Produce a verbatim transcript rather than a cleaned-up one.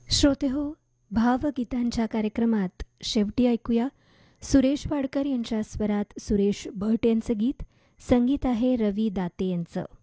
श्रोतेहो, भावगीतांच्या कार्यक्रमात शेवटी ऐकूया सुरेश वाडकर यांच्या स्वरात सुरेश भट यांचं गीत. संगीत आहे रवी दाते यांचं.